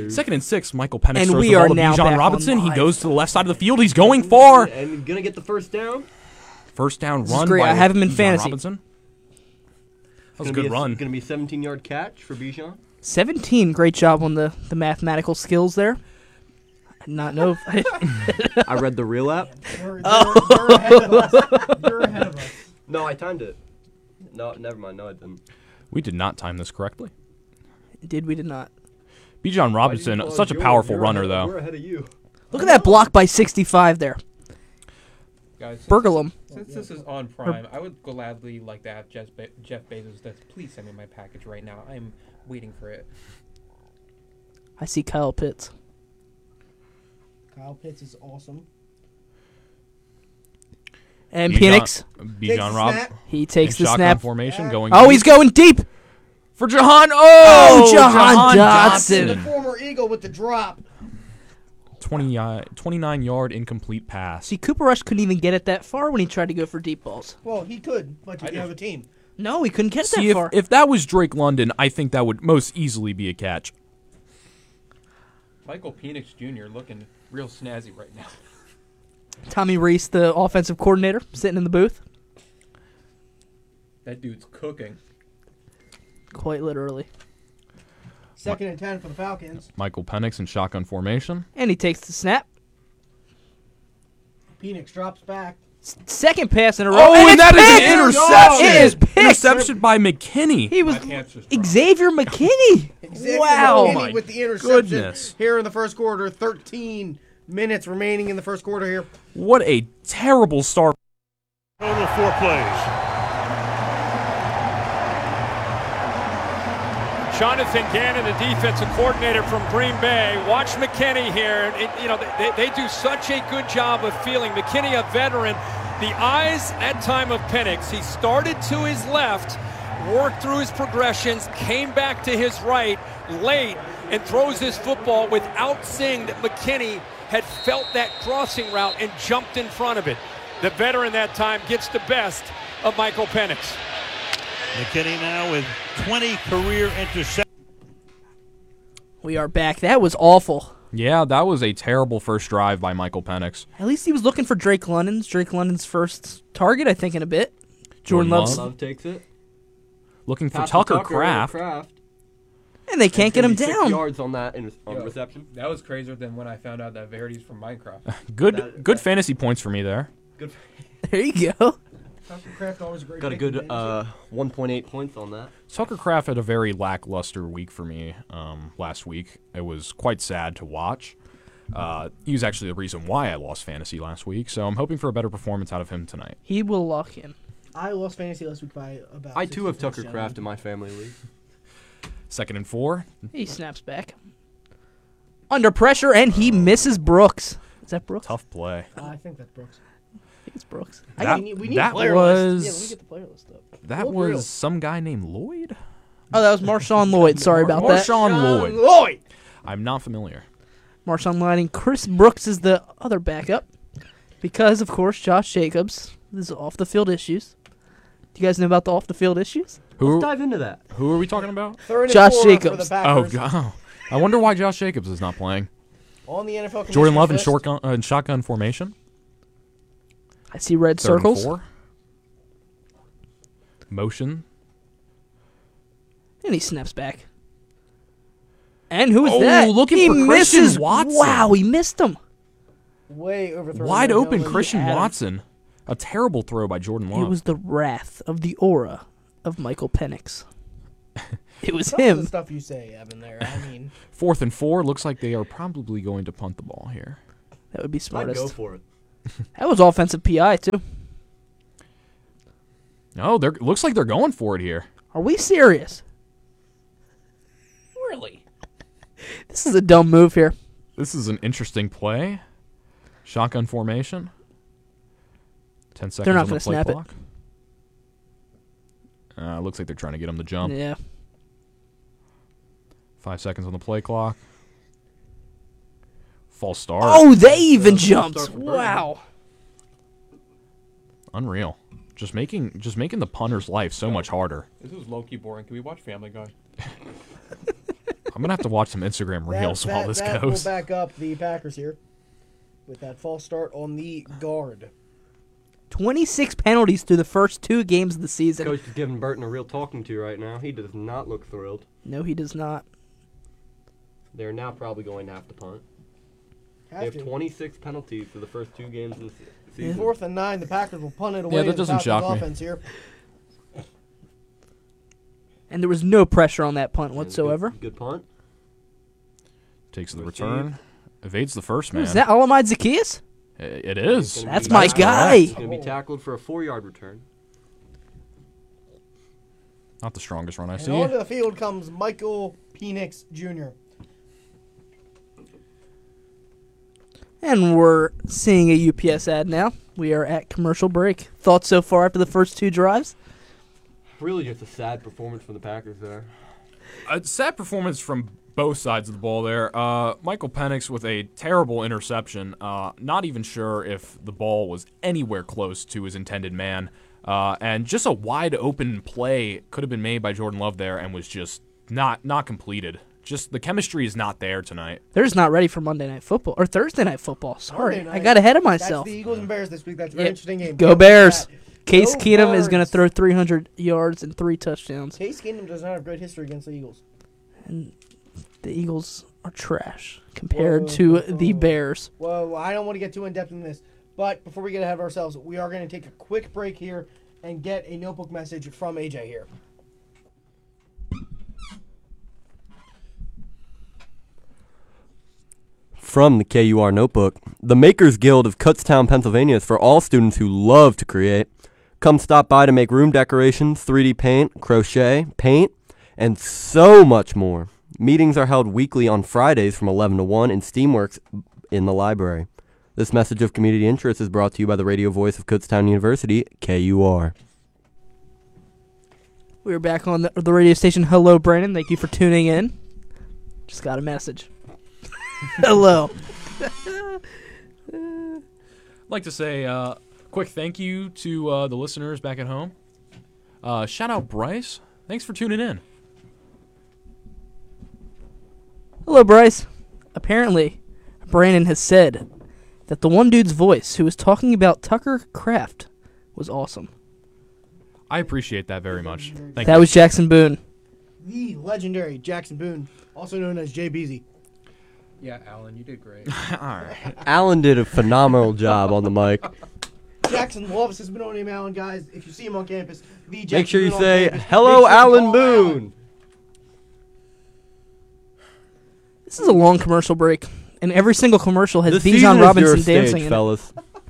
Second and 6, Michael Penix And throws we the are ball to now back Bijan on Robinson. He live. goes to the left side of the field. He's going for And he's going to get the first down. first down This is run great. by I have him in Bijan fantasy. Robinson. That was a Gonna good be run. Going to be a 17-yard catch for Bijan. 17. Great job on the mathematical skills there. I did not know. I read the real app. You're ahead of us. You're ahead of us. No, I timed it. No, never mind. No, I didn't. We did not time this correctly. We did not. Bijan Robinson, such a powerful runner, though. We're ahead of you. Look at that block by 65 there. Guys, Bergelum. since this is on Prime, I would gladly like to have Jeff Bezos to please send me my package right now. I'm waiting for it. I see Kyle Pitts. Kyle Pitts is awesome. And Penix. Bijan Rob. snap. He takes in the shotgun snap. formation going Oh, deep he's going deep. for Jahan. Oh, Jahan The Dotson. former Eagle with the drop. 29-yard incomplete pass. See, Cooper Rush couldn't even get it that far when he tried to go for deep balls. Well, he could, but you have a team. No, he couldn't get it See, that far. if that was Drake London, I think that would most easily be a catch. Michael Penix Jr. looking real snazzy right now. Tommy Reese, the offensive coordinator, sitting in the booth. That dude's cooking. Quite literally. 2nd and 10 for the Falcons. Michael Penix in shotgun formation. And he takes the snap. Penix drops back. Second pass in a row. Oh, and it's that is picked! an interception. It is picked. Interception by McKinney. He was My pants just dropped. Xavier McKinney. Xavier Wow. McKinney My with the interception goodness. here in the first quarter. 13 minutes remaining in the first quarter here. What a terrible start. Total 4 plays. Jonathan Gannon, the defensive coordinator from Green Bay. Watch McKinney here. They do such a good job of feeling. McKinney, a veteran. The eyes at time of Penix. He started to his left, worked through his progressions, came back to his right late, and throws his football without seeing that McKinney had felt that crossing route and jumped in front of it. The veteran that time gets the best of Michael Penix. McKinney now with 20 career interceptions. We are back. That was awful. Yeah, that was a terrible first drive by Michael Penix. At least he was looking for Drake London's first target, I think, in a bit. Jordan Love's. Love takes it. Looking for Pass to Tucker Kraft. And they can't get him It's gonna be 6 down. yards on that on Yo, reception. That was crazier than when I found out that Verity's from Minecraft. Good fantasy points for me there. Good. There you go. Tucker Kraft always a great Got a pick good in fantasy. 1.8 points on that. Tucker Kraft had a very lackluster week for me last week. It was quite sad to watch. He was actually the reason why I lost fantasy last week, so I'm hoping for a better performance out of him tonight. He will lock in. I lost fantasy last week by about. I too have 60 Tucker points, Kraft in my family league. 2nd and 4. He snaps back. Under pressure, and he misses Brooks. Is that Brooks? Tough play. I think that's Brooks. I think it's Brooks. That, we need that player was list. Yeah, let me get the player list up. that Look was real. some guy named Lloyd. Oh, that was Marshawn Lloyd. Sorry about that. Marshawn Lloyd. Lloyd. I'm not familiar. Marshawn Lloyd and Chris Brooks is the other backup. Because, of course, Josh Jacobs is off the field issues. Do you guys know about the off the field issues? Let's dive into that. Who are we talking about? 3rd and Josh 4 Jacobs. For the Oh, Packers. God. I wonder why Josh Jacobs is not playing. On the NFL Jordan Love in list. shotgun formation. I see red 3rd and circles. 4. Motion. And he snaps back. And who is Oh, that? looking he for Christian misses. Watson. Wow, he missed him. Way overthrown. Wide by open Nolan. Christian had him. Watson. A terrible throw by Jordan Love. It was the wrath of the aura of Michael Penix. It was Some of the him. stuff you say, Evan. There. I mean, 4th and 4. Looks like they are probably going to punt the ball here. That would be I'd smartest. go for it. That was offensive PI, too. No, looks like they're going for it here. Are we serious? Really? This is a dumb move here. This is an interesting play. Shotgun formation. 10 seconds They're not on the gonna play snap it. clock. Looks like they're trying to get him to jump. Yeah. 5 seconds on the play clock. False start. Oh, they even False jumped. start for Burton. Wow. Unreal. Just making the punter's life so much harder. This is low-key boring. Can we watch Family Guy? I'm gonna have to watch some Instagram reels while this that will goes. back up the Packers here with that false start on the guard. 26 penalties through the first 2 games of the season. Coach is giving Burton a real talking to right now. He does not look thrilled. No, he does not. They're now probably going to have to punt. They have Have to. 26 penalties for the first 2 games of the season. 4th and 9, the Packers will punt it away. Yeah, that to the doesn't Falcons shock me. offense here. And there was no pressure on that punt And whatsoever. Good punt. Takes the Received. return. Evades the first man. Is that Alamide Zacchaeus? It is. That's my guy. He's going to be tackled for a 4-yard return. Not the strongest run I And see. onto the field comes Michael Penix Jr. And we're seeing a UPS ad now. We are at commercial break. Thoughts so far after the first 2 drives? Really just a sad performance from the Packers there. A sad performance from both sides of the ball there. Michael Penix with a terrible interception. Not even sure if the ball was anywhere close to his intended man. And just a wide open play could have been made by Jordan Love there and was just not completed. Just the chemistry is not there tonight. They're just not ready for Monday Night Football. Or Thursday Night Football. Sorry, Monday I night. got ahead of That's myself. the Eagles and Bears this week. That's a very Yeah. interesting game. Go Can't Bears. forget that. Case Go Keenum is going to Birds. throw 300 yards and 3 touchdowns. Case Keenum does not have great history against the Eagles. And the Eagles are trash compared Whoa, to whoa, the whoa. Bears. Well, I don't want to get too in-depth in this, but before we get ahead of ourselves, we are going to take a quick break here and get a notebook message from AJ here. From the KUR Notebook, the Makers Guild of Kutztown, Pennsylvania is for all students who love to create. Come stop by to make room decorations, 3D paint, crochet, paint, and so much more. Meetings are held weekly on Fridays from 11 to 1 in Steamworks in the library. This message of community interest is brought to you by the radio voice of Kutztown University, KUR. We're back on the radio station. Hello, Brandon. Thank you for tuning in. Just got a message. Hello. I'd like to say a quick thank you to the listeners back at home. Shout out Bryce. Thanks for tuning in. Hello, Bryce. Apparently, Brandon has said that the one dude's voice who was talking about Tucker Kraft was awesome. I appreciate that very much. Thank That you. was Jackson Boone. The legendary Jackson Boone, also known as Jay Beasy. Yeah, Alan, you did great. All right. Alan did a phenomenal job on the mic. Jackson loves his middle name Allen, guys. If you see him on campus, the Jackson Make sure you Boone on say, campus. hello, Make sure you Alan call Boone. This is a long commercial break, and every single commercial has The season Bijan is Robinson your stage, dancing in it. fellas.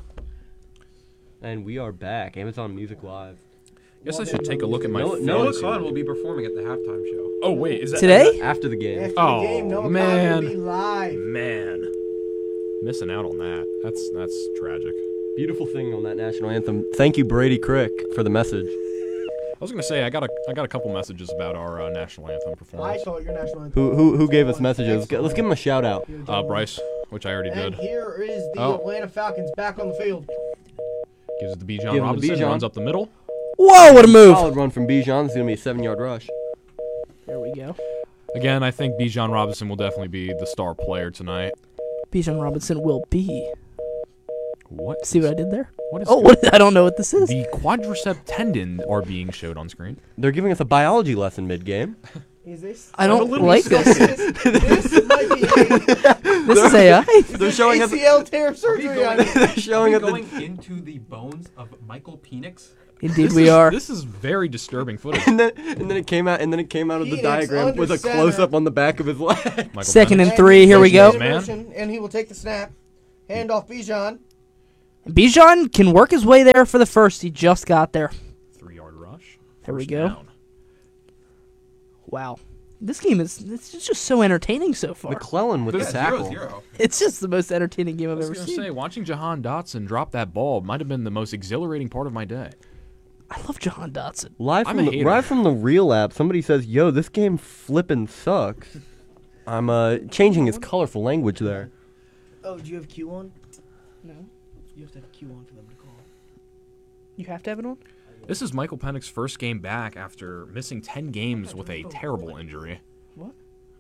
And we are back. Amazon Music Live. Guess I should take a look at my No- fantasy. no- Noah Khan will be performing at the halftime show. Oh wait, is that Today? After the game. After Oh, the game, Noah Khan man. will be live. Man, missing out on that. That's tragic. Beautiful thing on that national anthem. Thank you, Brady Crick, for the message. I was gonna say I got a couple messages about our national anthem I performance. call it your national anthem. Who gave us messages? Let's give him a shout out. Bryce, which I already And did, here is the Oh. Atlanta Falcons back on the field. gives it to Bijan Give it to Robinson. Bijan. Runs up the middle. Whoa, what a move. Solid run from Bijan. It's gonna be a 7-yard rush. There we go. Again, I think Bijan Robinson will definitely be the star player tonight. Bijan Robinson will be. What? See what I did there? What is Oh, what? I don't know what this is. the quadricep tendon are being showed on screen. They're giving us a biology lesson mid-game. Is this? I don't little like this. This might be a This is AI. They're showing us. ACL tear surgery on it. They're showing us. going into the bones of Michael Penix. Indeed, we are. This is very disturbing footage. And then it came out. And then it came out of the Phoenix diagram under with a center. close up on the back of his leg. Michael Second Penix. and 3. Here we go. Man. And he will take the snap. Hand off Bijan. Bijan can work his way there for the first. He just got there. 3-yard rush. There we First go. down. Wow. This game is it's just so entertaining so far. McClellan with the This- tackle. 0-0. It's just the most entertaining game I I've was ever gonna seen. say, watching Jahan Dotson drop that ball might have been the most exhilarating part of my day. I love Jahan Dotson. Live I'm from a the, hater. live from the real app, somebody says, "Yo, this game flippin' sucks." I'm changing his colorful language there. Oh, do you have Q on? No. You have to have Q on for them to call. You have to have it on? This is Michael Penix's first game back after missing 10 games with a terrible injury. What?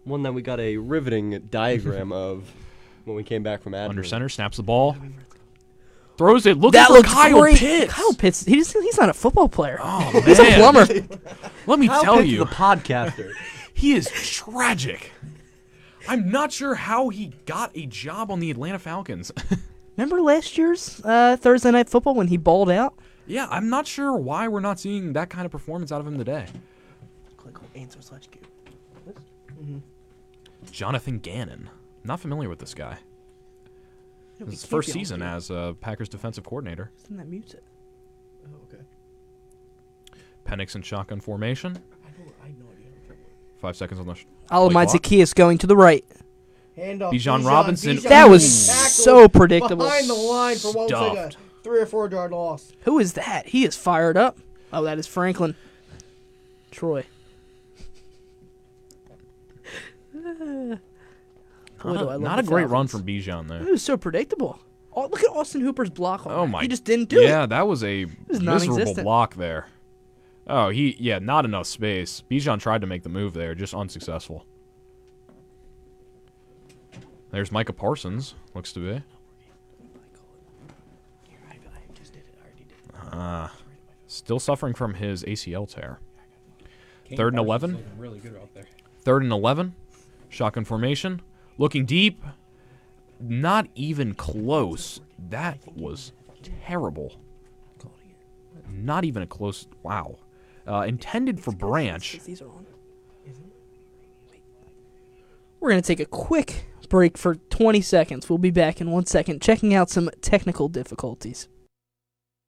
one that we got a riveting diagram of when we came back from admin. Under center, snaps the ball. Throws it, looking That for looks Kyle great. Pitts. Kyle Pitts, he's not a football player. Oh, man. He's a plumber. Let me Kyle tell Pitts you. is a podcaster. He is tragic. I'm not sure how he got a job on the Atlanta Falcons. Remember last year's Thursday Night Football when he balled out? Yeah, I'm not sure why we're not seeing that kind of performance out of him today. Click on answer/Q. Jonathan Gannon. Not familiar with this guy. No, This is he his can't first be on season here. as Packers defensive coordinator. Isn't that music? Oh, okay. Penix in shotgun formation. I have no idea. 5 seconds on the Alamide Like what? Zacchaeus going to the right. Handoff. Bijan Robinson. That was tackled so predictable. Behind the line for what was like a Stuffed. 3 or 4 yard loss. Who is that? He is fired up. Oh, that is Franklin. Troy. Boy, do I love Not a the great run Falcons. from Bijan there. It was so predictable. Oh, look at Austin Hooper's block on Oh that. my! He just didn't do Yeah, it. that was a was miserable non-existent. block there. Oh, not enough space. Bijan tried to make the move there, just unsuccessful. There's Micah Parsons, looks to be. Still suffering from his ACL tear. Kane 3rd and Parsons 11. looking really good out there. 3rd and 11. Shotgun formation. Looking deep. Not even close. That was terrible. Not even a close. Wow. Intended for Branch. These are on. We're going to take a quick break for 20 seconds. We'll be back in 1 second, checking out some technical difficulties.